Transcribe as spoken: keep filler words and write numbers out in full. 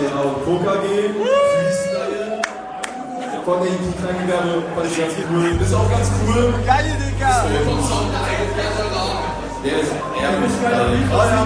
der A und Co. K G, Freestyle. Von der Kleingewerbe fand ich ganz cool. Das ist auch ganz cool. Geil, Digga! Der ist eher